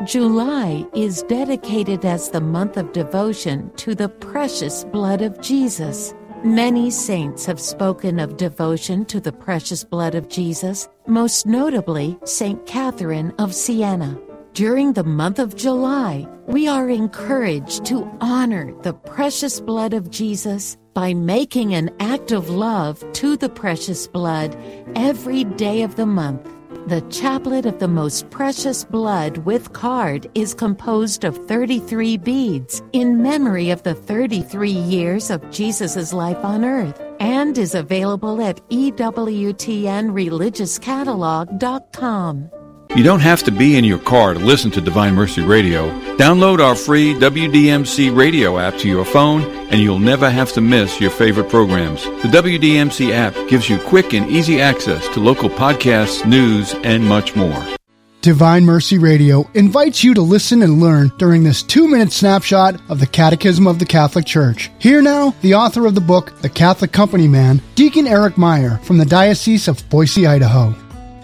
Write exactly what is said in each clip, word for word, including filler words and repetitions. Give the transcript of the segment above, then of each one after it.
July is dedicated as the month of devotion to the precious blood of Jesus. Many saints have spoken of devotion to the precious blood of Jesus, most notably Saint Catherine of Siena. During the month of July, we are encouraged to honor the precious blood of Jesus by making an act of love to the precious blood every day of the month. The Chaplet of the Most Precious Blood with card is composed of thirty-three beads in memory of the thirty-three years of Jesus' life on earth and is available at E W T N religious catalog dot com. You don't have to be in your car to listen to Divine Mercy Radio. Download our free W D M C radio app to your phone, and you'll never have to miss your favorite programs. The W D M C app gives you quick and easy access to local podcasts, news, and much more. Divine Mercy Radio invites you to listen and learn during this two-minute snapshot of the Catechism of the Catholic Church. Here now, the author of the book, The Catholic Company Man, Deacon Eric Meyer from the Diocese of Boise, Idaho.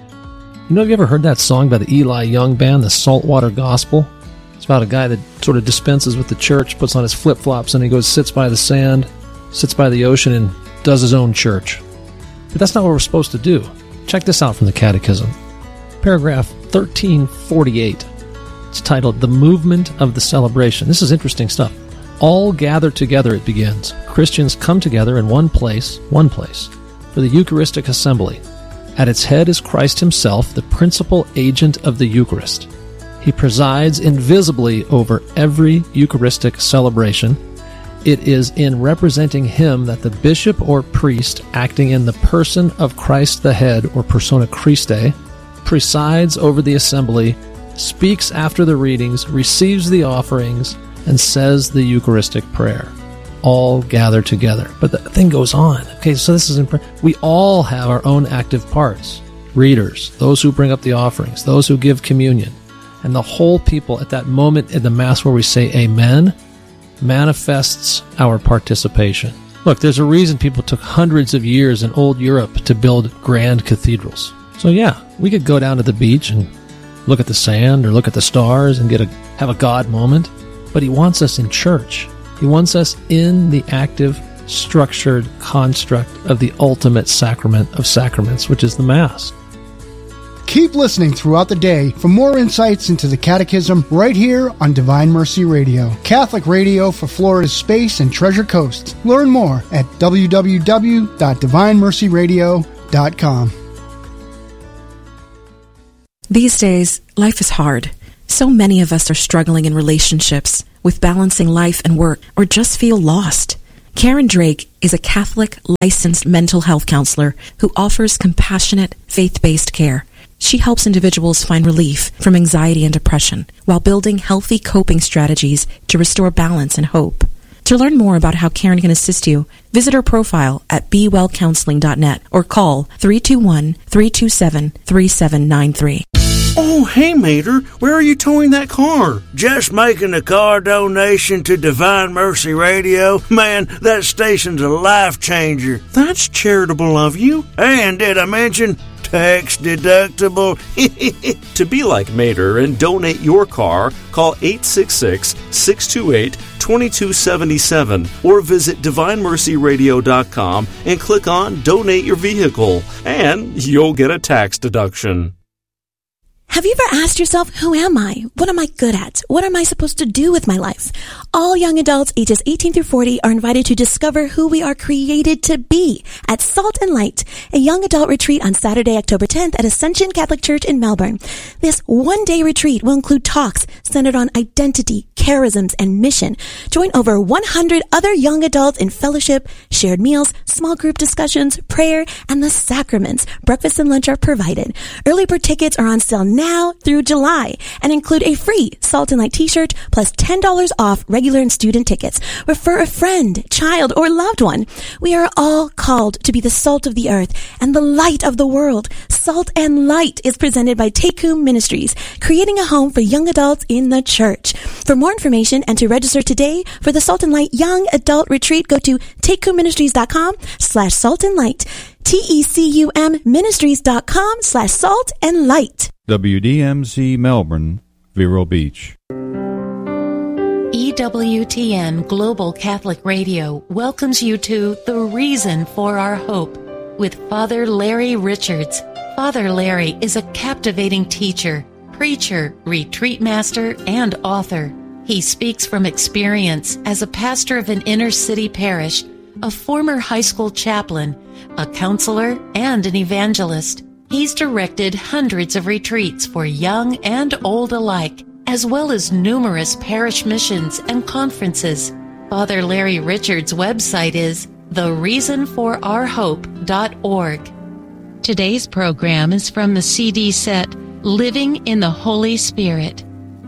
You know, have you ever heard that song by the Eli Young Band, the Saltwater Gospel? It's about a guy that sort of dispenses with the church, puts on his flip-flops, and he goes, sits by the sand, sits by the ocean, and does his own church. But that's not what we're supposed to do. Check this out from the Catechism. Paragraph thirteen forty-eight. It's titled, The Movement of the Celebration. This is interesting stuff. All gather together, it begins. Christians come together in one place, one place, for the Eucharistic assembly. At its head is Christ himself, the principal agent of the Eucharist. He presides invisibly over every Eucharistic celebration. It is in representing him that the bishop or priest, acting in the person of Christ the head, or persona Christi, presides over the assembly, speaks after the readings, receives the offerings, and says the Eucharistic prayer. All gather together. But the thing goes on. Okay, so this is imp- we all have our own active parts. Readers, those who bring up the offerings, those who give communion. And the whole people at that moment in the Mass where we say Amen manifests our participation. Look, there's a reason people took hundreds of years in old Europe to build grand cathedrals. So yeah, we could go down to the beach and look at the sand or look at the stars and get a have a God moment. But he wants us in church. He wants us in the active, structured construct of the ultimate sacrament of sacraments, which is the Mass. Keep listening throughout the day for more insights into the Catechism right here on Divine Mercy Radio, Catholic radio for Florida's Space and Treasure Coast. Learn more at w w w dot divine mercy radio dot com. These days, life is hard. So many of us are struggling in relationships, with balancing life and work, or just feel lost. Karen Drake is a Catholic licensed mental health counselor who offers compassionate, faith-based care. She helps individuals find relief from anxiety and depression while building healthy coping strategies to restore balance and hope. To learn more about how Karen can assist you, visit her profile at be well counseling dot net or call three two one, three two seven, three seven nine three. Oh, hey, Mater, where are you towing that car? Just making a car donation to Divine Mercy Radio. Man, that station's a life changer. That's charitable of you. And did I mention tax deductible? To be like Mater and donate your car, call eight six six, six two eight, two two seven seven or visit divine mercy radio dot com and click on Donate Your Vehicle, and you'll get a tax deduction. Have you ever asked yourself, who am I? What am I good at? What am I supposed to do with my life? All young adults ages eighteen through forty are invited to discover who we are created to be at Salt and Light, a young adult retreat on Saturday, October tenth at Ascension Catholic Church in Melbourne. This one-day retreat will include talks centered on identity, charisms, and mission. Join over one hundred other young adults in fellowship, shared meals, small group discussions, prayer, and the sacraments. Breakfast and lunch are provided. Early bird tickets are on sale now through July and include a free Salt and Light t-shirt plus ten dollars off regular and student tickets. Refer a friend, child, or loved one. We are all called to be the salt of the earth and the light of the world. Salt and Light is presented by Tekum Ministries, creating a home for young adults in the church. For more information and to register today for the Salt and Light Young Adult Retreat, go to tekum ministries dot com slash salt and light. T E C U M ministries dot com slash salt and light. W D M C Melbourne, Vero Beach. E W T N Global Catholic Radio welcomes you to The Reason for Our Hope with Father Larry Richards. Father Larry is a captivating teacher, preacher, retreat master, and author. He speaks from experience as a pastor of an inner-city parish, a former high school chaplain, a counselor, and an evangelist. He's directed hundreds of retreats for young and old alike, as well as numerous parish missions and conferences. Father Larry Richards' website is the reason for our hope dot org. Today's program is from the C D set Living in the Holy Spirit.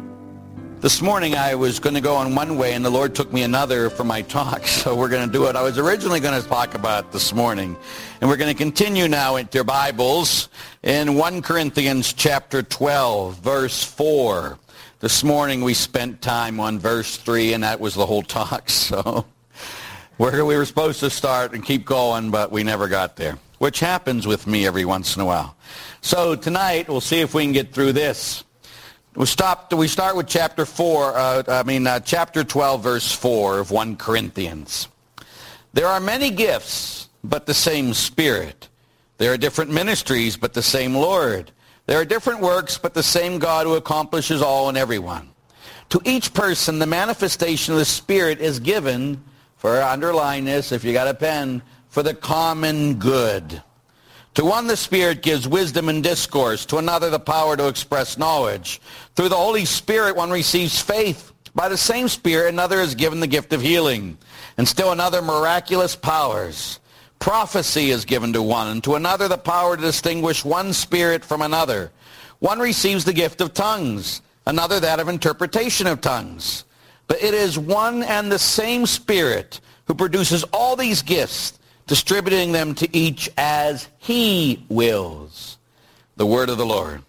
This morning I was going to go in one way and the Lord took me another for my talk, so we're going to do it. I was originally going to talk about this morning, and we're going to continue now into your Bibles in First Corinthians chapter twelve, verse four. This morning we spent time on verse three, and that was the whole talk, so where we were supposed to start and keep going, but we never got there, which happens with me every once in a while. So tonight we'll see if we can get through this. We stop. We start with chapter four. Uh, I mean, uh, chapter twelve, verse four of First Corinthians. There are many gifts, but the same Spirit. There are different ministries, but the same Lord. There are different works, but the same God who accomplishes all in everyone. To each person, the manifestation of the Spirit is given, for underline this if you got a pen, for the common good. To one the Spirit gives wisdom and discourse, to another the power to express knowledge. Through the Holy Spirit one receives faith. By the same Spirit another is given the gift of healing, and still another miraculous powers. Prophecy is given to one, and to another the power to distinguish one spirit from another. One receives the gift of tongues, another that of interpretation of tongues. But it is one and the same Spirit who produces all these gifts, distributing them to each as he wills. The word of the Lord.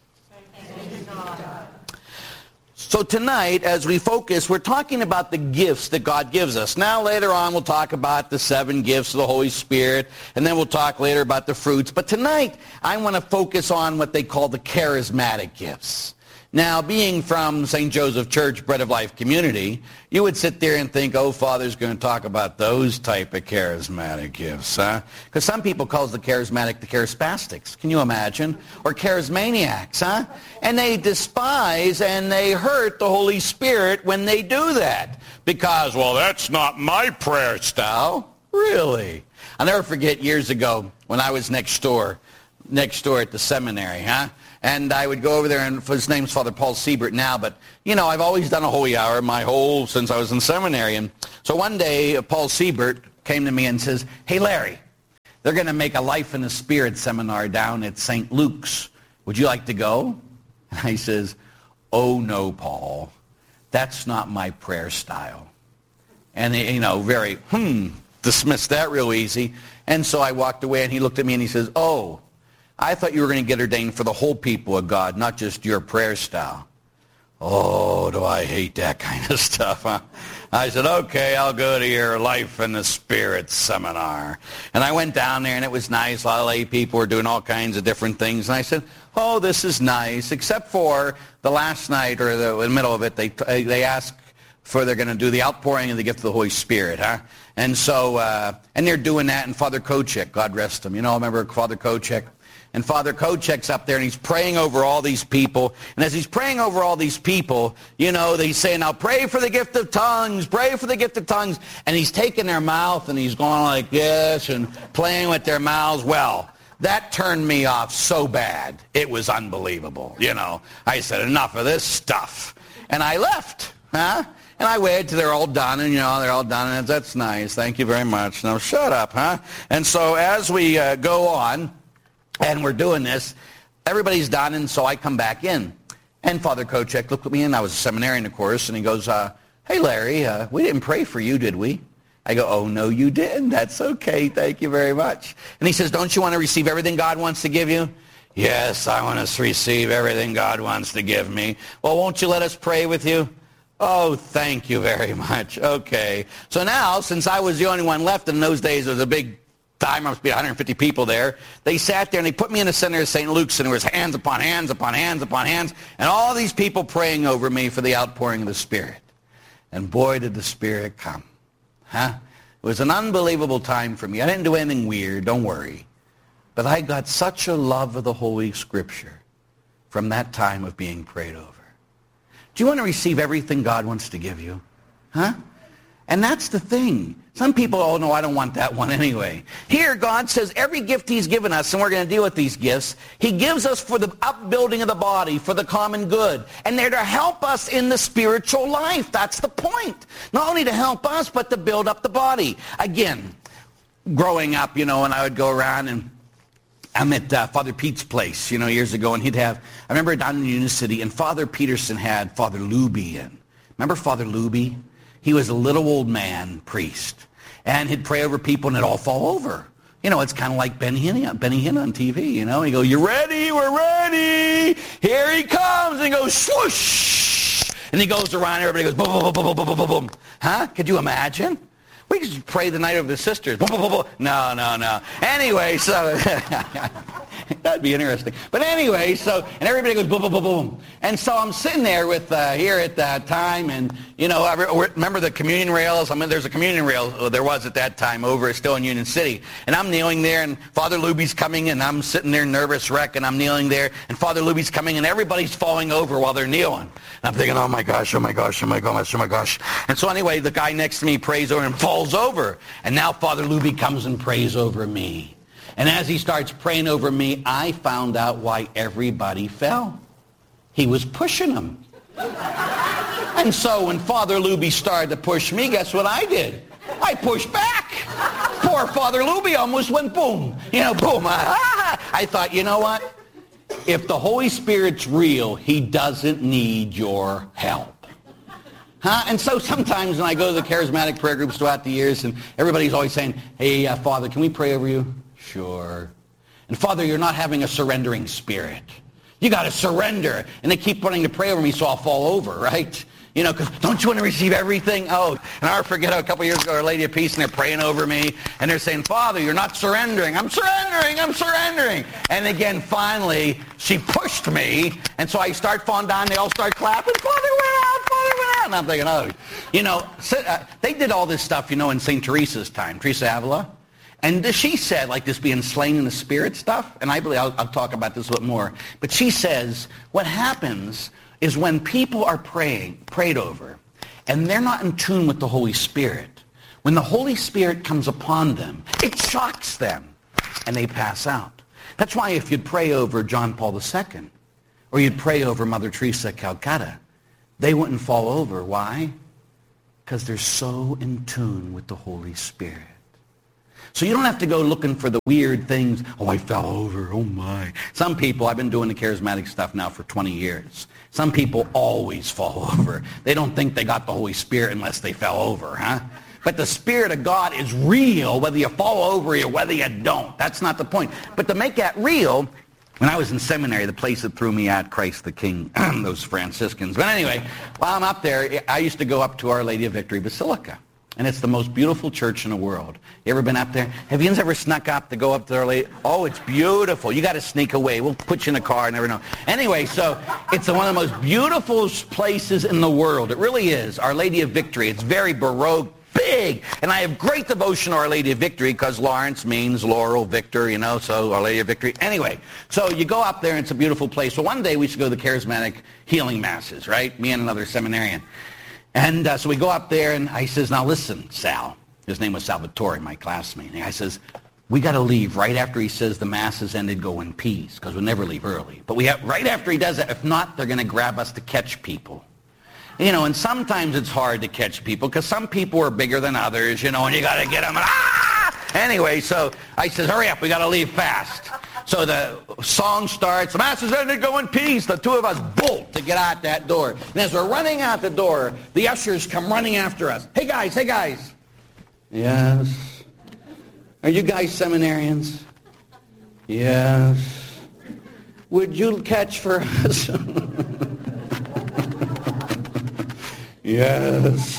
So tonight, as we focus, we're talking about the gifts that God gives us. Now, later on, we'll talk about the seven gifts of the Holy Spirit, and then we'll talk later about the fruits. But tonight, I want to focus on what they call the charismatic gifts. Now, being from Saint Joseph Church, Bread of Life Community, you would sit there and think, oh, Father's going to talk about those type of charismatic gifts, huh? Because some people call the charismatic the charispastics. Can you imagine? Or charismaniacs, huh? And they despise and they hurt the Holy Spirit when they do that. Because, well, that's not my prayer style. Really? I'll never forget years ago when I was next door, next door at the seminary, huh? And I would go over there, and his name's Father Paul Siebert now, but, you know, I've always done a holy hour my whole, since I was in seminary. And so one day, Paul Siebert came to me and says, hey, Larry, they're going to make a Life in the Spirit seminar down at Saint Luke's. Would you like to go? And I says, oh, no, Paul, that's not my prayer style. And, you know, very, hmm, dismissed that real easy. And so I walked away, and he looked at me, and he says, oh, I thought you were going to get ordained for the whole people of God, not just your prayer style. Oh, do I hate that kind of stuff, huh? I said, okay, I'll go to your Life in the Spirit seminar. And I went down there, and it was nice. A lot of lay people were doing all kinds of different things. And I said, oh, this is nice, except for the last night or the, in the middle of it, they they asked for they're going to do the outpouring of the gift of the Holy Spirit, huh? And so, uh, and they're doing that, and Father Kochek, God rest him. You know, remember Father Kochek? And Father Kochek's up there, and he's praying over all these people. And as he's praying over all these people, you know, he's saying, now pray for the gift of tongues, pray for the gift of tongues. And he's taking their mouth, and he's going like this and playing with their mouths. Well, that turned me off so bad. It was unbelievable, you know. I said, enough of this stuff. And I left, huh? And I waited till they're all done, and, you know, they're all done, and that's nice. Thank you very much. Now, shut up, huh? And so as we uh, go on, and we're doing this, everybody's done, and so I come back in. And Father Kochek looked at me, and I was a seminarian, of course, and he goes, uh, hey, Larry, uh, we didn't pray for you, did we? I go, oh, no, you didn't. That's okay. Thank you very much. And he says, don't you want to receive everything God wants to give you? Yes, I want to receive everything God wants to give me. Well, won't you let us pray with you? Oh, thank you very much. Okay. So now, since I was the only one left, in those days, there was a big time, there must be one hundred fifty people there. They sat there and they put me in the center of Saint Luke's, and there was hands upon hands upon hands upon hands, and all these people praying over me for the outpouring of the Spirit. And boy, did the Spirit come. Huh? It was an unbelievable time for me. I didn't do anything weird, don't worry. But I got such a love of the Holy Scripture from that time of being prayed over. Do you want to receive everything God wants to give you? Huh? And that's the thing. Some people, oh no, I don't want that one anyway. Here, God says every gift he's given us, and we're going to deal with these gifts, he gives us for the upbuilding of the body, for the common good. And they're to help us in the spiritual life. That's the point. Not only to help us, but to build up the body. Again, growing up, you know, and I would go around and I'm at uh, Father Pete's place, you know, years ago, and he'd have, I remember down in Union City, and Father Peterson had Father Luby in. Remember Father Luby? He was a little old man priest, and he'd pray over people, and it'd all fall over. You know, it's kind of like Benny Hinn, Benny Hinn on T V, you know. He go, you ready? We're ready. Here he comes. And he goes, swoosh. And he goes around, everybody goes, boom, boom, boom, boom, boom, boom, boom. Huh? Could you imagine? We could just pray the night over the sisters. Boom, boom, boom, boom. No, no, no. Anyway, so that'd be interesting. But anyway, so, and everybody goes boom, boom, boom, boom. And so I'm sitting there with, uh, here at that time, and, you know, I remember the communion rails. I mean, there's a communion rail, there was at that time, over still in Union City. And I'm kneeling there, and Father Luby's coming, and I'm sitting there nervous wreck, and I'm kneeling there, and Father Luby's coming, and everybody's falling over while they're kneeling. And I'm thinking, oh my gosh, oh my gosh, oh my gosh, oh my gosh. And so anyway, the guy next to me prays over and falls over. And now Father Luby comes and prays over me. And as he starts praying over me, I found out why everybody fell. He was pushing them. And so when Father Luby started to push me, guess what I did? I pushed back. Poor Father Luby almost went boom. You know, boom. I thought, you know what? If the Holy Spirit's real, he doesn't need your help. Huh? And so sometimes when I go to the charismatic prayer groups throughout the years, and everybody's always saying, hey, uh, Father, can we pray over you? Sure. And Father, you're not having a surrendering spirit. You got to surrender. And they keep wanting to pray over me, so I'll fall over, right? You know, because don't you want to receive everything? Oh, and I'll forget a couple years ago, Our Lady of Peace, and they're praying over me, and they're saying, Father, you're not surrendering. I'm surrendering. I'm surrendering. And again, finally, she pushed me, and so I start falling down. They all start clapping. Father went out. Father went out. And I'm thinking, oh, you know, they did all this stuff, you know, in Saint Teresa's time, Teresa Avila. And she said, like this being slain in the spirit stuff, and I believe I'll, I'll talk about this a bit more, but she says what happens is when people are praying, prayed over, and they're not in tune with the Holy Spirit, when the Holy Spirit comes upon them, it shocks them, and they pass out. That's why if you'd pray over John Paul the Second, or you'd pray over Mother Teresa of Calcutta, they wouldn't fall over. Why? Because they're so in tune with the Holy Spirit. So you don't have to go looking for the weird things. Oh, I fell over. Oh, my. Some people, I've been doing the charismatic stuff now for twenty years. Some people always fall over. They don't think they got the Holy Spirit unless they fell over, huh? But the Spirit of God is real, whether you fall over or whether you don't. That's not the point. But to make that real, when I was in seminary, the place that threw me at, Christ the King, those Franciscans. But anyway, while I'm up there, I used to go up to Our Lady of Victory Basilica. And it's the most beautiful church in the world. You ever been up there? Have you ever snuck up to go up to Our Lady? Oh, it's beautiful. You got to sneak away. We'll put you in a car. I never know. Anyway, so it's one of the most beautiful places in the world. It really is. Our Lady of Victory. It's very Baroque, big. And I have great devotion to Our Lady of Victory because Lawrence means Laurel, Victor, you know, so Our Lady of Victory. Anyway, so you go up there and it's a beautiful place. So one day we should go to the charismatic healing masses, right? Me and another seminarian. And uh, so we go up there, and I says, now listen, Sal. His name was Salvatore, my classmate. And I says, we got to leave right after he says the mass has ended, go in peace, because we'll never leave early. But we have right after he does that. If not, they're going to grab us to catch people. You know, and sometimes it's hard to catch people, because some people are bigger than others, you know, and you got to get them. And, ah! Anyway, so I says, hurry up, we got to leave fast. So the song starts, the mass is ended, go in peace. The two of us bolt to get out that door. And as we're running out the door, the ushers come running after us. Hey guys, hey guys. Yes. Are you guys seminarians? Yes. Would you catch for us? Yes.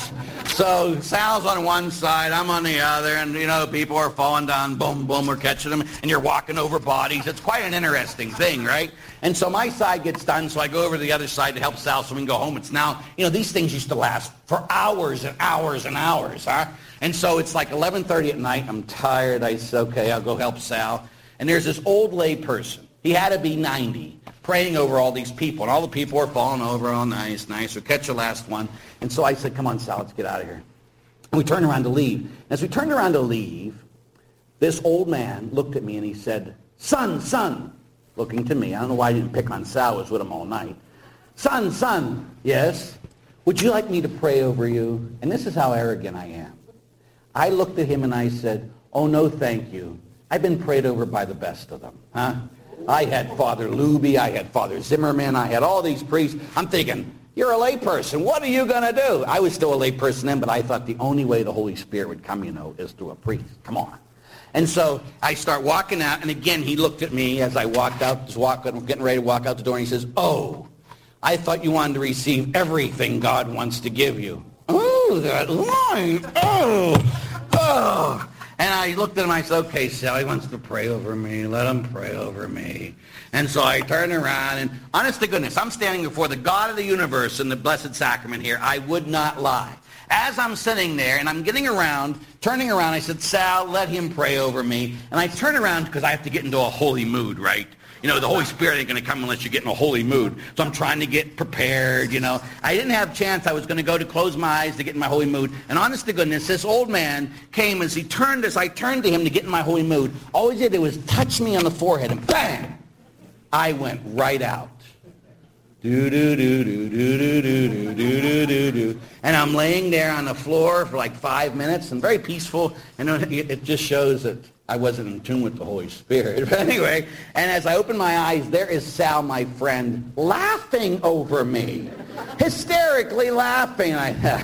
So Sal's on one side, I'm on the other, and, you know, people are falling down, boom, boom, we're catching them, and you're walking over bodies. It's quite an interesting thing, right? And so my side gets done, so I go over to the other side to help Sal so we can go home. It's now, you know, these things used to last for hours and hours and hours, huh? And so it's like eleven thirty at night. I'm tired. I said, okay, I'll go help Sal. And there's this old lay person. He had to be ninety, praying over all these people. And all the people are falling over. Oh, nice, nice. We'll catch the last one. And so I said, come on, Sal, let's get out of here. And we turned around to leave. As we turned around to leave, this old man looked at me and he said, son, son, looking to me. I don't know why I didn't pick on Sal. I was with him all night. Son, son, yes, would you like me to pray over you? And this is how arrogant I am. I looked at him and I said, oh, no, thank you. I've been prayed over by the best of them. Huh? I had Father Luby. I had Father Zimmerman. I had all these priests. I'm thinking, you're a lay person. What are you going to do? I was still a lay person then, but I thought the only way the Holy Spirit would come, you know, is through a priest. Come on. And so I start walking out, and again, he looked at me as I walked out, was walking, getting ready to walk out the door, and he says, oh, I thought you wanted to receive everything God wants to give you. Oh, that line. Oh, oh. And I looked at him, I said, okay, Sal, he wants to pray over me. Let him pray over me. And so I turned around, and honest to goodness, I'm standing before the God of the universe in the Blessed Sacrament here. I would not lie. As I'm sitting there, and I'm getting around, turning around, I said, Sal, let him pray over me. And I turn around because I have to get into a holy mood, right? You know, the Holy Spirit ain't going to come unless you get in a holy mood. So I'm trying to get prepared, you know. I didn't have a chance. I was going to go to close my eyes to get in my holy mood. And honest to goodness, this old man came as he turned, as I turned to him to get in my holy mood. All he did was touch me on the forehead, and bang! I went right out. Do do do do do do do do do do do. And I'm laying there on the floor for like five minutes, and very peaceful. And it just shows that I wasn't in tune with the Holy Spirit. But anyway, and as I open my eyes, there is Sal, my friend, laughing over me. Hysterically laughing.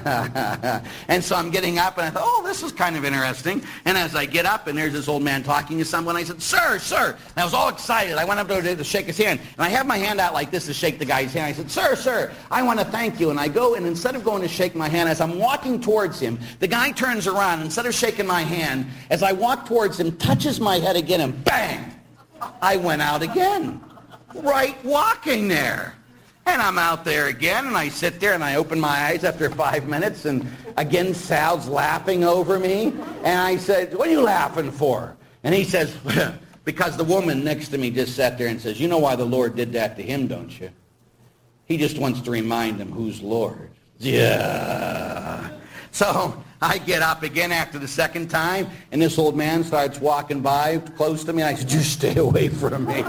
I, and so I'm getting up, and I thought, oh, this is kind of interesting. And as I get up, and there's this old man talking to someone, I said, sir, sir. And I was all excited. I went up there to shake his hand. And I have my hand out like this to shake the guy's hand. I said, sir, sir, I want to thank you. And I go, and instead of going to shake my hand, as I'm walking towards him, the guy turns around. Instead of shaking my hand, as I walk towards him, touches my head again, and bang! I went out again. Right walking there. And I'm out there again, and I sit there, and I open my eyes after five minutes, and again Sal's laughing over me. And I said, what are you laughing for? And he says, because the woman next to me just sat there and says, you know why the Lord did that to him, don't you? He just wants to remind him who's Lord. Yeah. So I get up again after the second time, and this old man starts walking by close to me, and I said, you stay away from me.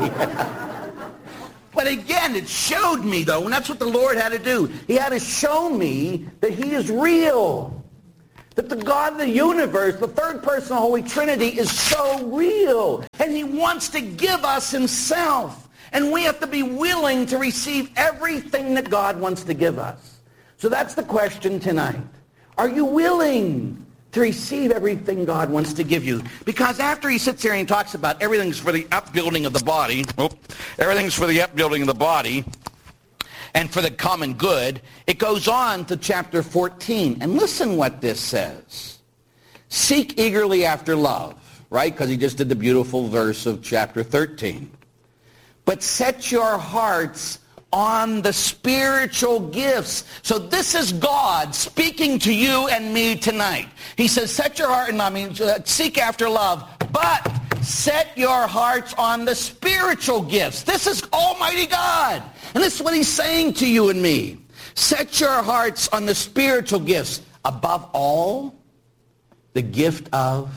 But again, it showed me, though, and that's what the Lord had to do. He had to show me that he is real. That the God of the universe, the third person of the Holy Trinity, is so real. And he wants to give us himself. And we have to be willing to receive everything that God wants to give us. So that's the question tonight. Are you willing to receive everything God wants to give you? Because after he sits there and he talks about everything's for the upbuilding of the body, oh, everything's for the upbuilding of the body and for the common good, it goes on to chapter fourteen. And listen what this says. Seek eagerly after love, right? Because he just did the beautiful verse of chapter thirteen. But set your hearts on the spiritual gifts. So this is God speaking to you and me tonight. He says, set your heart, and I mean, seek after love, but set your hearts on the spiritual gifts. This is Almighty God. And this is what he's saying to you and me. Set your hearts on the spiritual gifts. Above all, the gift of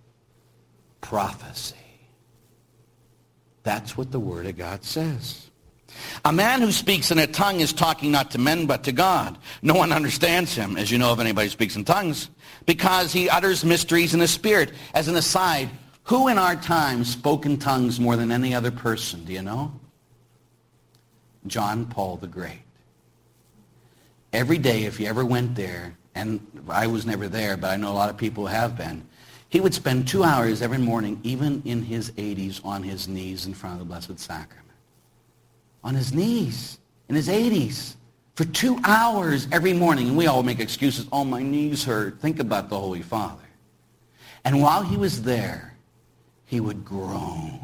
prophecy. That's what the Word of God says. A man who speaks in a tongue is talking not to men but to God. No one understands him, as you know if anybody speaks in tongues, because he utters mysteries in the Spirit. As an aside, who in our time spoke in tongues more than any other person? Do you know? John Paul the Great. Every day, if you ever went there, and I was never there, but I know a lot of people have been, he would spend two hours every morning, even in his eighties, on his knees in front of the Blessed Sacrament. On his knees, in his eighties. for two hours every morning. And we all make excuses. Oh, my knees hurt. Think about the Holy Father. And while he was there, he would groan.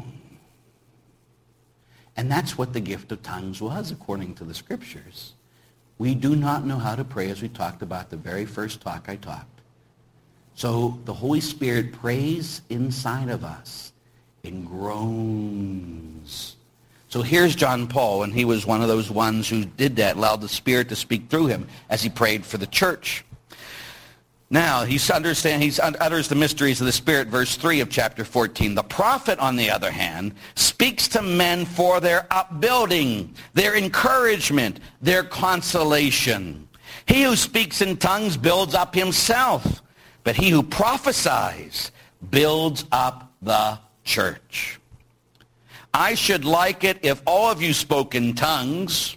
And that's what the gift of tongues was, according to the Scriptures. We do not know how to pray, as we talked about the very first talk I talked. So the Holy Spirit prays inside of us in groans. So here's John Paul, and he was one of those ones who did that, allowed the Spirit to speak through him as he prayed for the church. Now, he understand, he utters the mysteries of the Spirit, verse three of chapter fourteen. The prophet, on the other hand, speaks to men for their upbuilding, their encouragement, their consolation. He who speaks in tongues builds up himself, but he who prophesies builds up the church. I should like it if all of you spoke in tongues,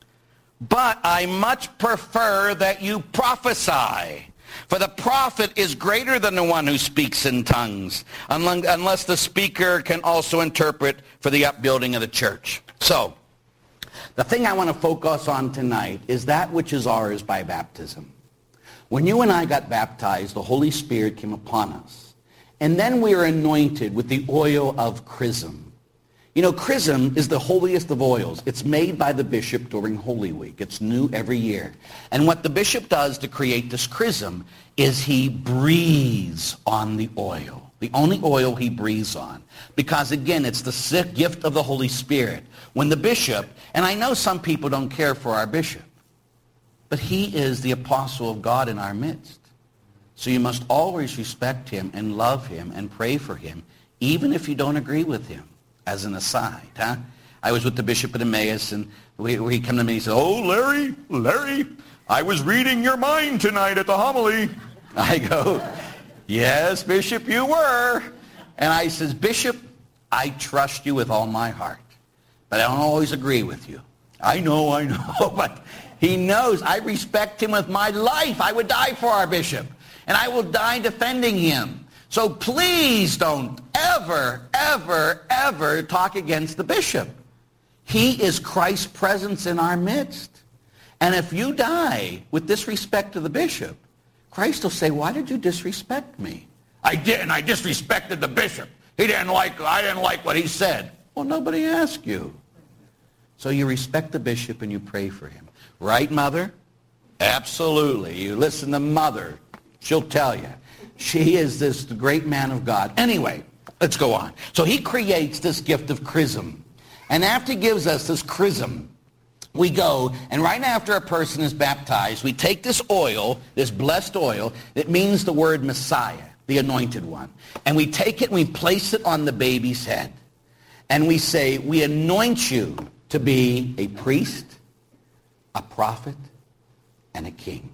but I much prefer that you prophesy. For the prophet is greater than the one who speaks in tongues, unless the speaker can also interpret for the upbuilding of the church. So, the thing I want to focus on tonight is that which is ours by baptism. When you and I got baptized, the Holy Spirit came upon us. And then we were anointed with the oil of chrism. You know, chrism is the holiest of oils. It's made by the bishop during Holy Week. It's new every year. And what the bishop does to create this chrism is he breathes on the oil. The only oil he breathes on. Because, again, it's the gift of the Holy Spirit. When the bishop, and I know some people don't care for our bishop, but he is the apostle of God in our midst. So you must always respect him and love him and pray for him, even if you don't agree with him. As an aside, huh? I was with the bishop at Emmaus, and we, we come to me and he said, "Oh, Larry, Larry, I was reading your mind tonight at the homily." I go, "Yes, Bishop, you were." And I says, "Bishop, I trust you with all my heart, but I don't always agree with you." "I know, I know," but he knows I respect him with my life. I would die for our bishop, and I will die defending him. So please don't ever, ever, ever talk against the bishop. He is Christ's presence in our midst. And if you die with disrespect to the bishop, Christ will say, "Why did you disrespect me?" "I didn't. I disrespected the bishop. He didn't like, I didn't like what he said." Well, nobody asked you. So you respect the bishop and you pray for him. Right, Mother? Absolutely. You listen to Mother. She'll tell you. She is this great man of God. Anyway, let's go on. So he creates this gift of chrism. And after he gives us this chrism, we go, and right after a person is baptized, we take this oil, this blessed oil, that means the word Messiah, the anointed one. And we take it and we place it on the baby's head. And we say, "We anoint you to be a priest, a prophet, and a king."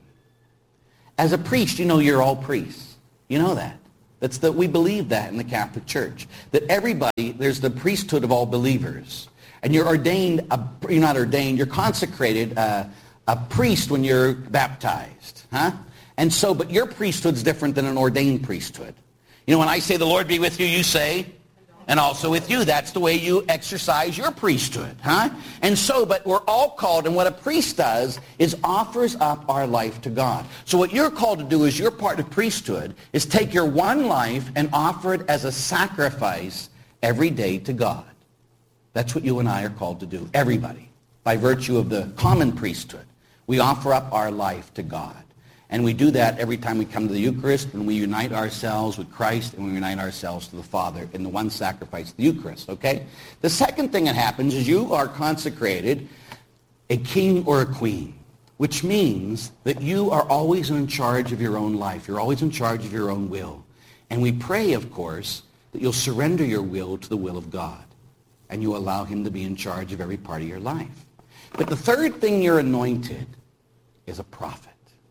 As a priest, you know you're all priests. You know that. That's the, we believe that in the Catholic Church. That everybody, there's the priesthood of all believers. And you're ordained, a, you're not ordained, you're consecrated uh, a priest when you're baptized. Huh? And so, but your priesthood's different than an ordained priesthood. You know, when I say the Lord be with you, you say, "And also with you." That's the way you exercise your priesthood. Huh? And so, but we're all called, and what a priest does is offers up our life to God. So what you're called to do as your part of priesthood is take your one life and offer it as a sacrifice every day to God. That's what you and I are called to do. Everybody. By virtue of the common priesthood. We offer up our life to God. And we do that every time we come to the Eucharist, when we unite ourselves with Christ and we unite ourselves to the Father in the one sacrifice, the Eucharist, okay? The second thing that happens is you are consecrated a king or a queen, which means that you are always in charge of your own life. You're always in charge of your own will. And we pray, of course, that you'll surrender your will to the will of God, and you allow him to be in charge of every part of your life. But the third thing you're anointed is a prophet.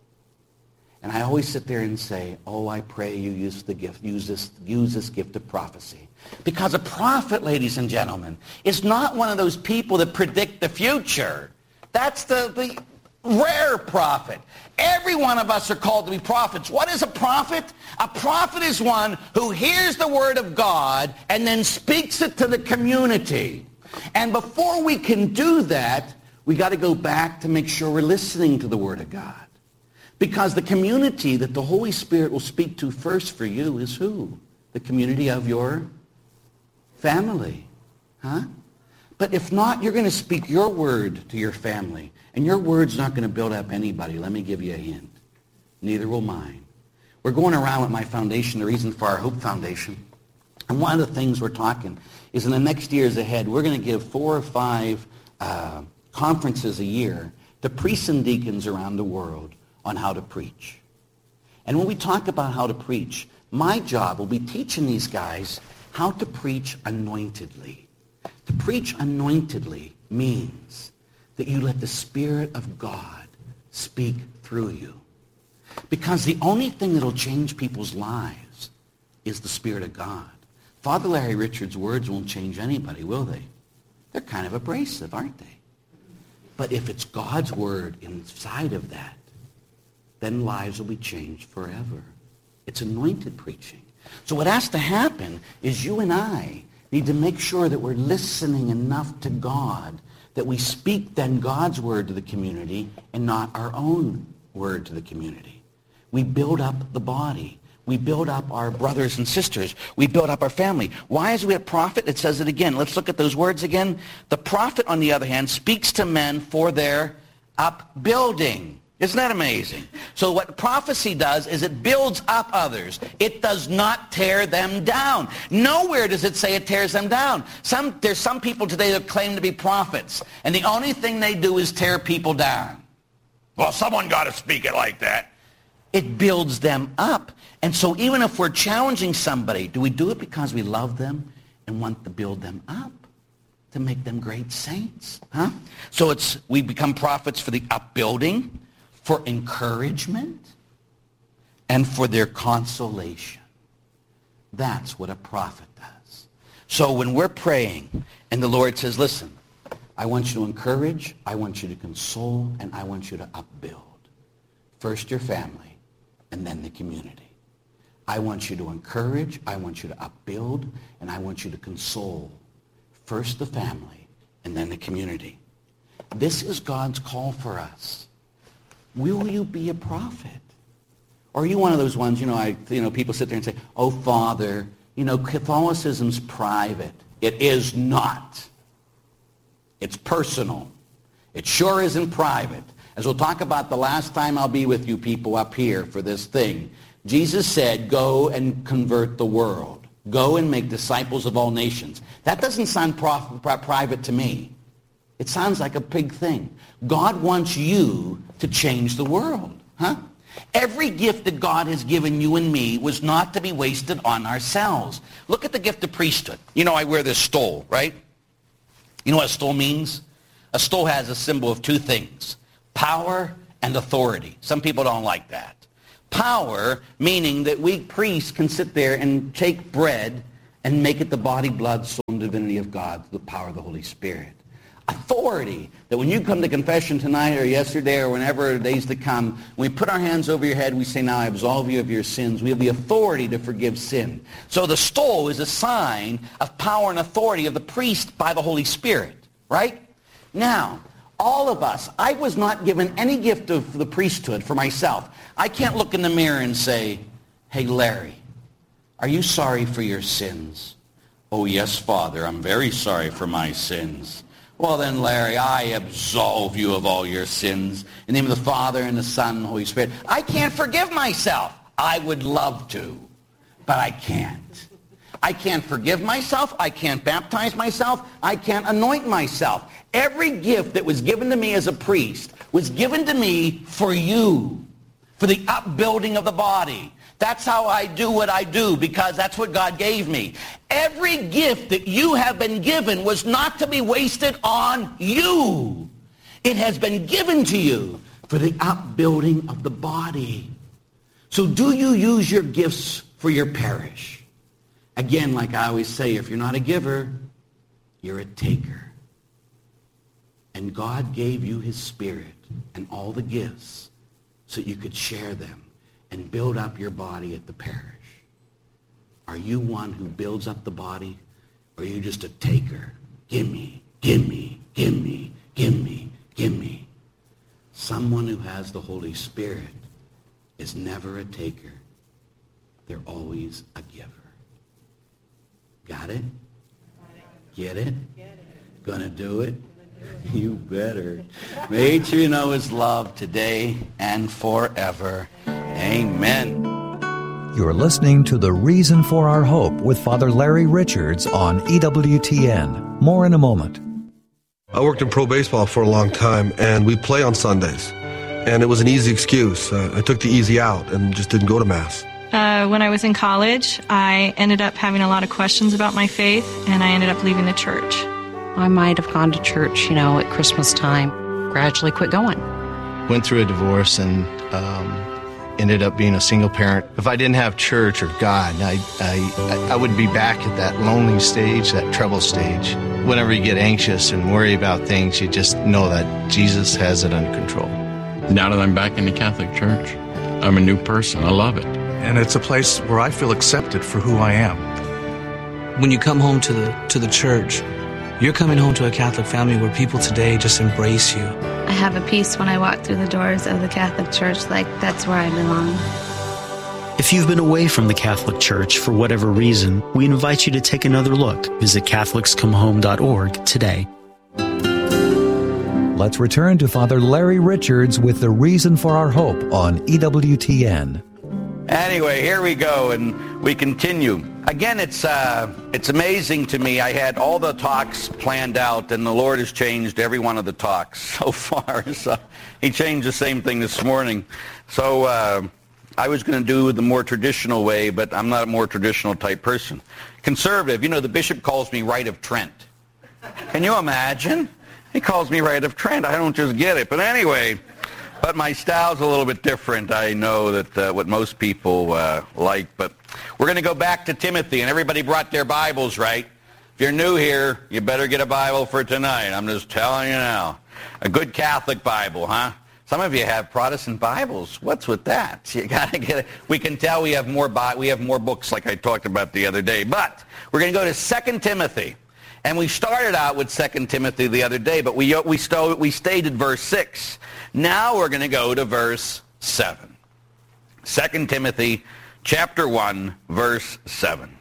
And I always sit there and say, "Oh, I pray you use the gift, use this, use this gift of prophecy." Because a prophet, ladies and gentlemen, is not one of those people that predict the future. That's the, the rare prophet. Every one of us are called to be prophets. What is a prophet? A prophet is one who hears the word of God and then speaks it to the community. And before we can do that, We got to go back to make sure we're listening to the Word of God. Because the community that the Holy Spirit will speak to first for you is who? The community of your family. Huh? But if not, you're going to speak your word to your family. And your word's not going to build up anybody. Let me give you a hint. Neither will mine. We're going around with my foundation, the reason for our Hope Foundation. And one of the things we're talking is in the next years ahead, we're going to give four or five uh, conferences a year to priests and deacons around the world on how to preach. And when we talk about how to preach, my job will be teaching these guys how to preach anointedly. To preach anointedly means that you let the Spirit of God speak through you. Because the only thing that will change people's lives is the Spirit of God. Father Larry Richards' words won't change anybody, will they? They're kind of abrasive, aren't they? But if it's God's word inside of that, then lives will be changed forever. It's anointed preaching. So what has to happen is you and I need to make sure that we're listening enough to God that we speak then God's word to the community and not our own word to the community. We build up the body. We build up our brothers and sisters. We build up our family. Why is we a prophet? It says it again. Let's look at those words again. The prophet, on the other hand, speaks to men for their upbuilding. Isn't that amazing? So what prophecy does is it builds up others. It does not tear them down. Nowhere does it say it tears them down. Some, there's some people today that claim to be prophets, and the only thing they do is tear people down. Well, someone got to speak it like that. It builds them up. And so even if we're challenging somebody, do we do it because we love them and want to build them up, to make them great saints? Huh? So it's we become prophets for the upbuilding, for encouragement, and for their consolation. That's what a prophet does. So when we're praying and the Lord says, listen, I want you to encourage, I want you to console, and I want you to upbuild. First your family, and then the community. I want you to encourage, I want you to upbuild, and I want you to console. First the family, and then the community. This is God's call for us. Will you be a prophet? Or are you one of those ones, you know, I, you know, people sit there and say, oh, Father, you know, Catholicism's private. It is not. It's personal. It sure isn't private. As we'll talk about the last time I'll be with you people up here for this thing, Jesus said, go and convert the world. Go and make disciples of all nations. That doesn't sound prof- private to me. It sounds like a big thing. God wants you to change the world. Huh? Every gift that God has given you and me was not to be wasted on ourselves. Look at the gift of priesthood. You know, I wear this stole, right? You know what a stole means? A stole has a symbol of two things, power and authority. Some people don't like that. Power, meaning that we priests can sit there and take bread and make it the body, blood, soul, and divinity of God, the power of the Holy Spirit. Authority, that when you come to confession tonight or yesterday or whenever days to come, when we put our hands over your head, we say, now I absolve you of your sins. We have the authority to forgive sin. So the stole is a sign of power and authority of the priest by the Holy Spirit, right? Now, all of us, I was not given any gift of the priesthood for myself. I can't look in the mirror and say, hey, Larry, are you sorry for your sins? Oh, yes, Father, I'm very sorry for my sins. Well, then, Larry, I absolve you of all your sins. In the name of the Father, and the Son, and the Holy Spirit. I can't forgive myself. I would love to, but I can't. I can't forgive myself. I can't baptize myself. I can't anoint myself. Every gift that was given to me as a priest was given to me for you, for the upbuilding of the body. That's how I do what I do, because that's what God gave me. Every gift that you have been given was not to be wasted on you. It has been given to you for the upbuilding of the body. So do you use your gifts for your parish? Again, like I always say, if you're not a giver, you're a taker. And God gave you his Spirit and all the gifts so you could share them and build up your body at the parish. Are you one who builds up the body, or are you just a taker? Give me, give me, give me, give me, give me. Someone who has the Holy Spirit is never a taker. They're always a giver. Got it? Get it? Gonna do it? You better. Make sure you know his love today and forever. Amen. You're listening to The Reason for Our Hope with Father Larry Richards on E W T N. More in a moment. I worked in pro baseball for a long time, and we play on Sundays. And it was an easy excuse. Uh, I took the easy out and just didn't go to Mass. Uh, when I was in college, I ended up having a lot of questions about my faith, and I ended up leaving the church. I might have gone to church, you know, at Christmas time, gradually quit going. Went through a divorce and um, ended up being a single parent. If I didn't have church or God, I, I, I would be back at that lonely stage, that trouble stage. Whenever you get anxious and worry about things, you just know that Jesus has it under control. Now that I'm back in the Catholic Church, I'm a new person. I love it. And it's a place where I feel accepted for who I am. When you come home to the to the church, you're coming home to a Catholic family where people today just embrace you. I have a peace when I walk through the doors of the Catholic Church, like that's where I belong. If you've been away from the Catholic Church for whatever reason, we invite you to take another look. Visit Catholics Come Home dot org today. Let's return to Father Larry Richards with The Reason for Our Hope on E W T N. Anyway, here we go, and we continue. Again, it's uh, it's amazing to me. I had all the talks planned out, and the Lord has changed every one of the talks so far. So he changed the same thing this morning. So uh, I was going to do the more traditional way, but I'm not a more traditional type person. Conservative, you know, the bishop calls me Right of Trent. Can you imagine? He calls me Right of Trent. I don't just get it. But anyway... But my style's a little bit different. I know that uh, what most people uh, like. But we're going to go back to Timothy, and everybody brought their Bibles, right? If you're new here, you better get a Bible for tonight. I'm just telling you now. A good Catholic Bible, huh? Some of you have Protestant Bibles. What's with that? You got to get it. We can tell we have more Bi- we have more books, like I talked about the other day. But we're going to go to Second Timothy. And we started out with Second Timothy the other day, but we we, sto- we stayed at verse six. Now we're going to go to verse seven. Second Timothy chapter one, verse seven.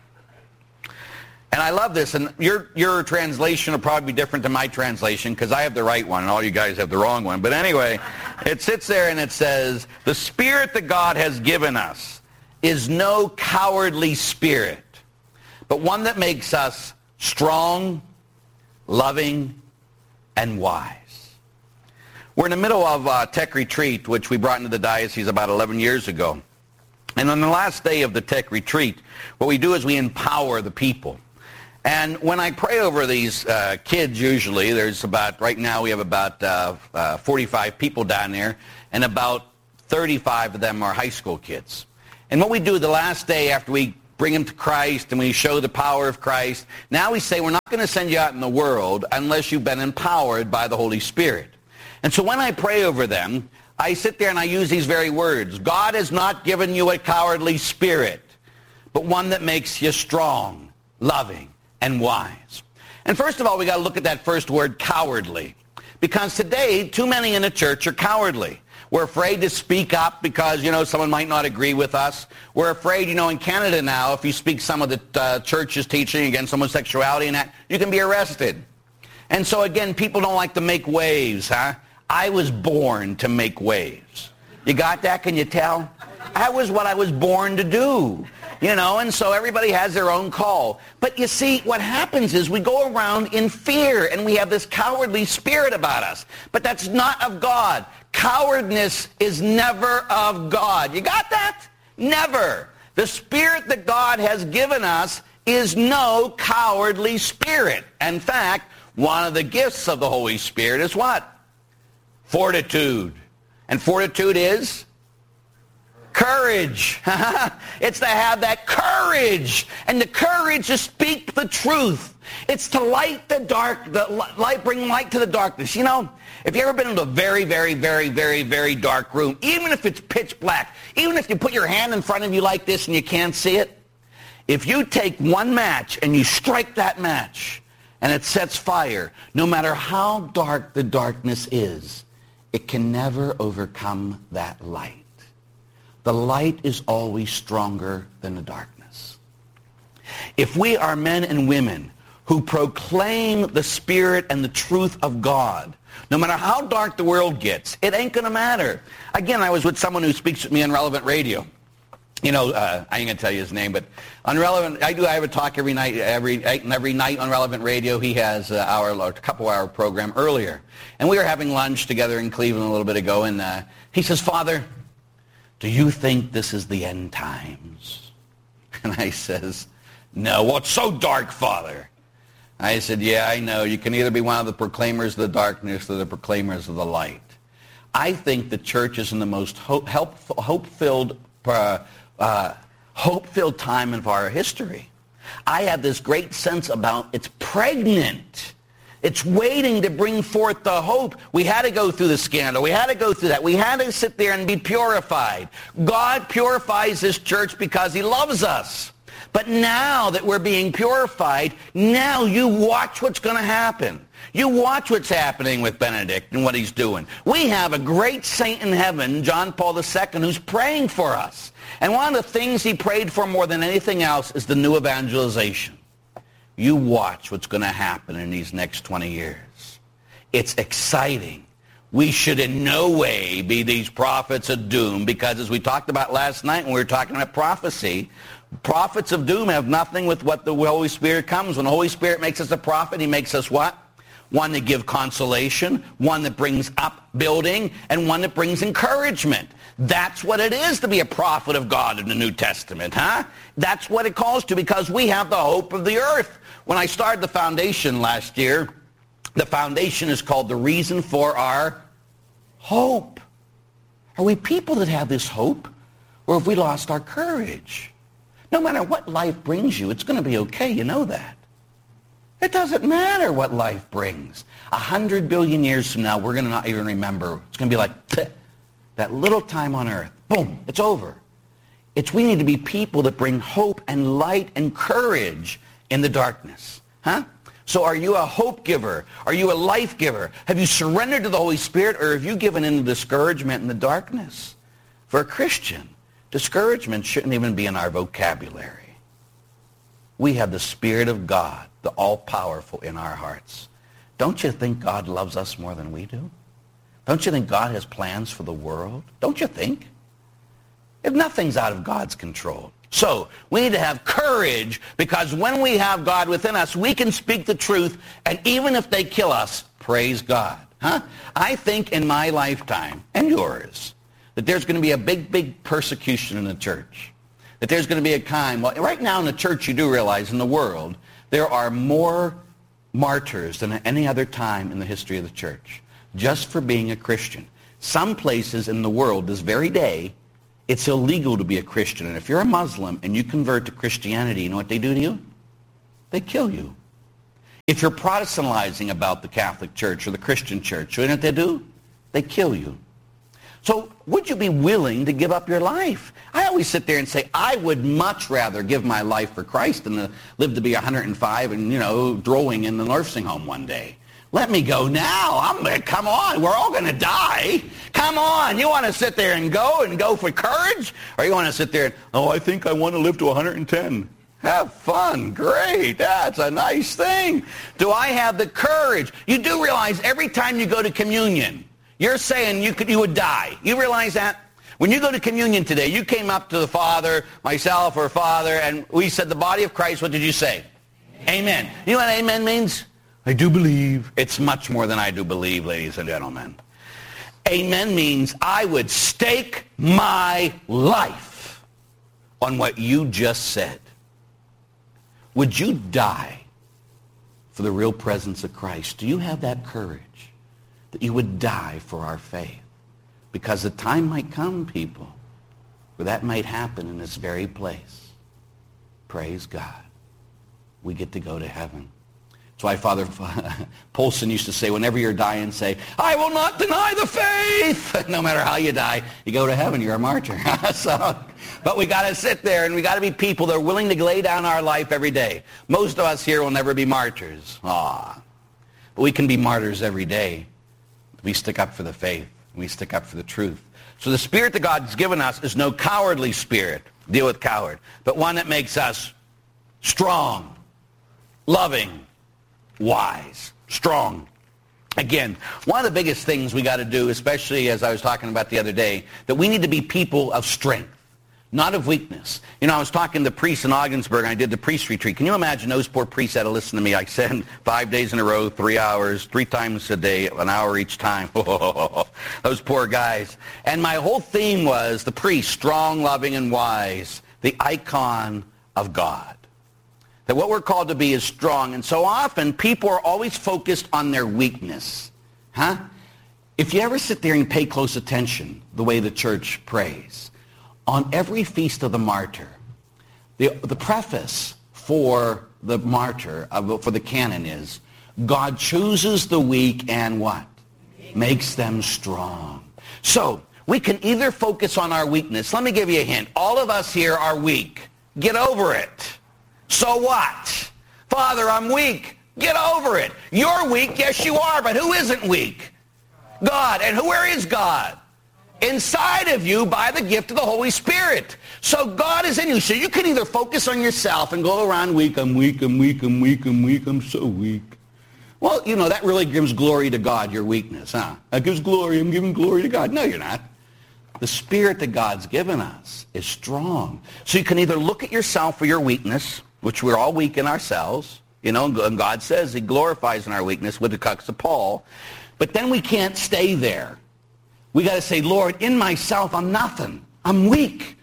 And I love this, and your your translation will probably be different than my translation, because I have the right one, and all you guys have the wrong one. But anyway, it sits there and it says, the Spirit that God has given us is no cowardly spirit, but one that makes us strong, loving, and wise. We're in the middle of a tech retreat, which we brought into the diocese about eleven years ago. And on the last day of the tech retreat, what we do is we empower the people. And when I pray over these uh, kids, usually, there's about, right now we have about uh, uh, forty-five people down there, and about thirty-five of them are high school kids. And what we do the last day after we bring them to Christ and we show the power of Christ, now we say we're not going to send you out in the world unless you've been empowered by the Holy Spirit. And so when I pray over them, I sit there and I use these very words. God has not given you a cowardly spirit, but one that makes you strong, loving, and wise. And first of all, we got to look at that first word, cowardly. Because today, too many in the church are cowardly. We're afraid to speak up because, you know, someone might not agree with us. We're afraid, you know, in Canada now, if you speak some of the uh, church's teaching against homosexuality and that, you can be arrested. And so, again, people don't like to make waves, huh? I was born to make waves. You got that? Can you tell? That was what I was born to do. You know, and so everybody has their own call. But you see, what happens is we go around in fear, and we have this cowardly spirit about us. But that's not of God. Cowardness is never of God. You got that? Never. The spirit that God has given us is no cowardly spirit. In fact, one of the gifts of the Holy Spirit is what? Fortitude. And fortitude is? Courage. It's to have that courage, and the courage to speak the truth. It's to light the dark, the light, bring light to the darkness. You know, if you ever been in a very, very, very, very, very dark room, even if it's pitch black, even if you put your hand in front of you like this and you can't see it, if you take one match and you strike that match, and it sets fire. No matter how dark the darkness is, it can never overcome that light. The light is always stronger than the darkness. If we are men and women who proclaim the Spirit and the truth of God, no matter how dark the world gets, it ain't going to matter. Again, I was with someone who speaks with me on Relevant Radio. You know, uh, I ain't going to tell you his name, but on Relevant, I do, I have a talk every night, every, every night on Relevant Radio. He has an hour, a couple hour program earlier. And we were having lunch together in Cleveland a little bit ago, and uh, he says, Father, do you think this is the end times? And I says, no. Well, it's so dark, Father. I said, yeah, I know. You can either be one of the proclaimers of the darkness or the proclaimers of the light. I think the church is in the most hope, help, hope-filled, uh, uh, hope-filled time of our history. I have this great sense about it's pregnant. It's waiting to bring forth the hope. We had to go through the scandal. We had to go through that. We had to sit there and be purified. God purifies this church because he loves us. But now that we're being purified, now you watch what's going to happen. You watch what's happening with Benedict and what he's doing. We have a great saint in heaven, John Paul the Second, who's praying for us. And one of the things he prayed for more than anything else is the new evangelization. You watch what's going to happen in these next twenty years. It's exciting. We should in no way be these prophets of doom, because as we talked about last night when we were talking about prophecy, prophets of doom have nothing with what the Holy Spirit comes. When the Holy Spirit makes us a prophet, he makes us what? One that gives consolation, one that brings upbuilding, and one that brings encouragement. That's what it is to be a prophet of God in the New Testament, huh? That's what it calls to, because we have the hope of the earth. When I started the foundation last year, the foundation is called The Reason for Our Hope. Are we people that have this hope, or have we lost our courage? No matter what life brings you, it's going to be okay, you know that. It doesn't matter what life brings. A hundred billion years from now, we're going to not even remember. It's going to be like that little time on earth. Boom, it's over. It's we need to be people that bring hope and light and courage in the darkness. Huh? So are you a hope giver? Are you a life giver? Have you surrendered to the Holy Spirit, or have you given in to discouragement in the darkness? For a Christian, discouragement shouldn't even be in our vocabulary. We have the Spirit of God, the all-powerful, in our hearts. Don't you think God loves us more than we do? Don't you think God has plans for the world? Don't you think? If nothing's out of God's control. So we need to have courage, because when we have God within us, we can speak the truth, and even if they kill us, praise God. Huh? I think in my lifetime, and yours, that there's going to be a big, big persecution in the church. That there's going to be a time, well, right now in the church you do realize in the world, there are more martyrs than at any other time in the history of the church, just for being a Christian. Some places in the world this very day, it's illegal to be a Christian. And if you're a Muslim and you convert to Christianity, you know what they do to you? They kill you. If you're Protestantizing about the Catholic Church or the Christian Church, you know what they do? They kill you. So would you be willing to give up your life? I always sit there and say, I would much rather give my life for Christ than to live to be one hundred five and, you know, drooling in the nursing home one day. Let me go now. I'm come on. We're all going to die. Come on. You want to sit there and go and go for courage? Or you want to sit there and, oh, I think I want to live to one hundred ten. Have fun. Great. That's a nice thing. Do I have the courage? You do realize every time you go to communion, you're saying you could, you would die. You realize that? When you go to communion today, you came up to the Father, myself or Father, and we said the body of Christ. What did you say? Amen. Amen. You know what amen means? I do believe. It's much more than I do believe, ladies and gentlemen. Amen means I would stake my life on what you just said. Would you die for the real presence of Christ? Do you have that courage that you would die for our faith? Because the time might come, people, where that might happen in this very place. Praise God. We get to go to heaven. That's why Father Polson used to say, whenever you're dying, say, I will not deny the faith. No matter how you die, you go to heaven, you're a martyr. So, but we got to sit there, and we got to be people that are willing to lay down our life every day. Most of us here will never be martyrs. Ah, but we can be martyrs every day. We stick up for the faith. We stick up for the truth. So the spirit that God's given us is no cowardly spirit. Deal with coward. But one that makes us strong, loving, wise, strong. Again, one of the biggest things we got to do, especially as I was talking about the other day, that we need to be people of strength, not of weakness. You know, I was talking to priests in Ogdensburg, and I did the priest retreat. Can you imagine those poor priests had to listen to me? I said five days in a row, three hours, three times a day, an hour each time. Those poor guys. And my whole theme was the priest, strong, loving, and wise, the icon of God. That what we're called to be is strong. And so often, people are always focused on their weakness. Huh? If you ever sit there and pay close attention, the way the church prays, on every feast of the martyr, the, the preface for the martyr, uh, for the canon is, God chooses the weak and what? Makes them strong. So, we can either focus on our weakness. Let me give you a hint. All of us here are weak. Get over it. So what? Father, I'm weak. Get over it. You're weak. Yes, you are. But who isn't weak? God. And who, where is God? Inside of you by the gift of the Holy Spirit. So God is in you. So you can either focus on yourself and go around weak. I'm weak. I'm weak. I'm weak. I'm weak. I'm so weak. Well, you know, that really gives glory to God, your weakness, huh? That gives glory. I'm giving glory to God. No, you're not. The spirit that God's given us is strong. So you can either look at yourself for your weakness, which we're all weak in ourselves, you know, and God says he glorifies in our weakness with the crux of Paul. But then we can't stay there. We got to say, Lord, in myself, I'm nothing. I'm weak.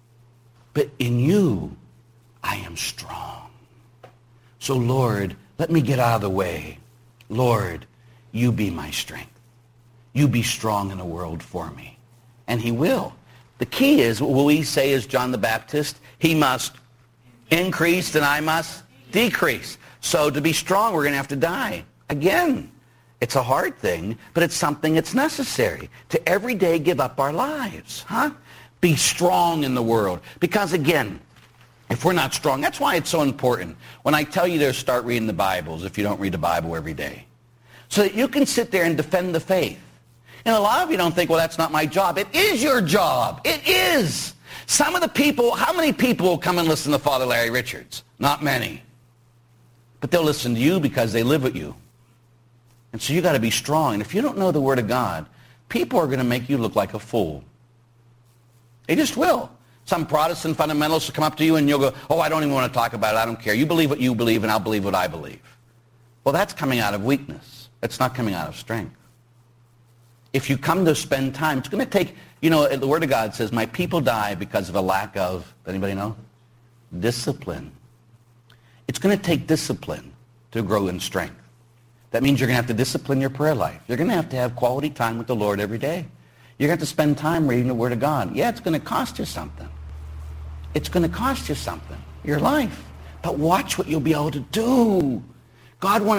But in you, I am strong. So, Lord, let me get out of the way. Lord, you be my strength. You be strong in the world for me. And he will. The key is, what we say as John the Baptist, he must increase and I must decrease. So to be strong, we're going to have to die. Again, it's a hard thing, but it's something that's necessary. To every day give up our lives. Huh? Be strong in the world. Because again, if we're not strong, that's why it's so important. When I tell you to start reading the Bibles, if you don't read the Bible every day, so that you can sit there and defend the faith. And a lot of you don't think, well, that's not my job. It is your job. It is. Some of the people, how many people will come and listen to Father Larry Richards? Not many. But they'll listen to you because they live with you. And so you got to be strong. And if you don't know the Word of God, people are going to make you look like a fool. They just will. Some Protestant fundamentalists will come up to you and you'll go, oh, I don't even want to talk about it. I don't care. You believe what you believe and I'll believe what I believe. Well, that's coming out of weakness. It's not coming out of strength. If you come to spend time, it's going to take, you know, the Word of God says, my people die because of a lack of, anybody know? Discipline. It's going to take discipline to grow in strength. That means you're going to have to discipline your prayer life. You're going to have to have quality time with the Lord every day. You're going to have to spend time reading the Word of God. Yeah, it's going to cost you something. It's going to cost you something, your life. But watch what you'll be able to do. God wants